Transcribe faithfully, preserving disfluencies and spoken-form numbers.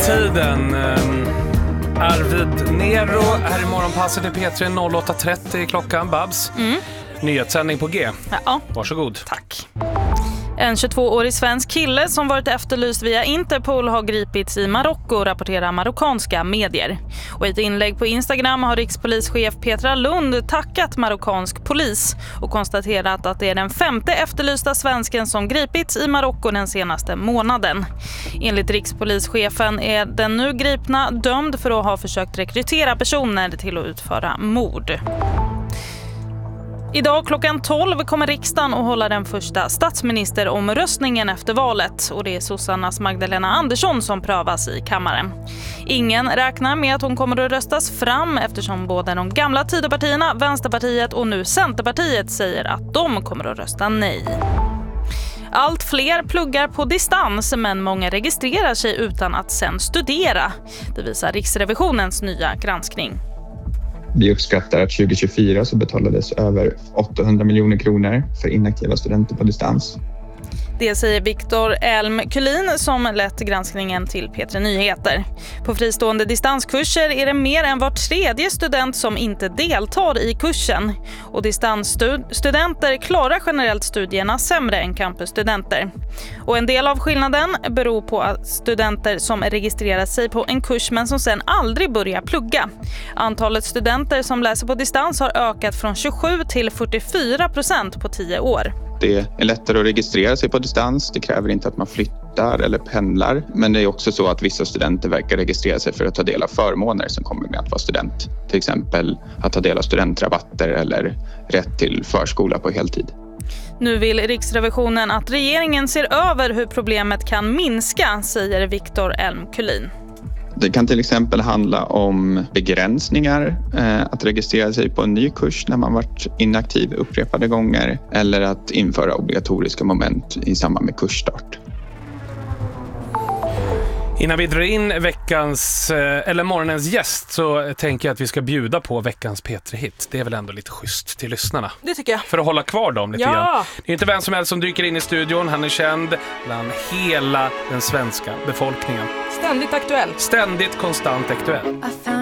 Tiden. Um, Arvid Nero här i morgonpasset i P tre åtta trettio klockan. Babs. Mm. Nyhetssändning på G. Ja. Varsågod. Tack. En tjugotvåårig svensk kille som varit efterlyst via Interpol har gripits i Marocko, rapporterar marockanska medier. Och i ett inlägg på Instagram har rikspolischef Petra Lund tackat marockansk polis och konstaterat att det är den femte efterlysta svensken som gripits i Marocko den senaste månaden. Enligt rikspolischefen är den nu gripna dömd för att ha försökt rekrytera personer till att utföra mord. Idag klockan tolv kommer riksdagen att hålla den första statsministeromröstningen efter valet. Och det är sossarnas Magdalena Andersson som prövas i kammaren. Ingen räknar med att hon kommer att röstas fram eftersom både de gamla Tidöpartierna, Vänsterpartiet och nu Centerpartiet säger att de kommer att rösta nej. Allt fler pluggar på distans, men många registrerar sig utan att sen studera. Det visar Riksrevisionens nya granskning. Vi uppskattar att tjugo tjugofyra så betalades över åttahundra miljoner kronor för inaktiva studenter på distans. Det säger Viktor Elm Kullin som lett granskningen till P tre Nyheter. På fristående distanskurser är det mer än var tredje student som inte deltar i kursen. Och distansstudenter klarar generellt studierna sämre än campusstudenter. Och en del av skillnaden beror på att studenter som registrerar sig på en kurs men som sen aldrig börjar plugga. Antalet studenter som läser på distans har ökat från tjugosju till fyrtiofyra procent på tio år. Det är lättare att registrera sig på distans. Det kräver inte att man flyttar eller pendlar. Men det är också så att vissa studenter verkar registrera sig för att ta del av förmåner som kommer med att vara student. Till exempel att ta del av studentrabatter eller rätt till förskola på heltid. Nu vill Riksrevisionen att regeringen ser över hur problemet kan minska, säger Viktor Elm Kullin. Det kan till exempel handla om begränsningar, eh, att registrera sig på en ny kurs när man varit inaktiv upprepade gånger eller att införa obligatoriska moment i samband med kursstart. Innan vi drar in veckans, eller morgonens gäst så tänker jag att vi ska bjuda på veckans P tre-hit. Det är väl ändå lite schysst till lyssnarna. Det tycker jag. För att hålla kvar dem lite ja. grann. Det är inte vem som helst som dyker in i studion. Han är känd bland hela den svenska befolkningen. Ständigt aktuell. Ständigt konstant aktuell.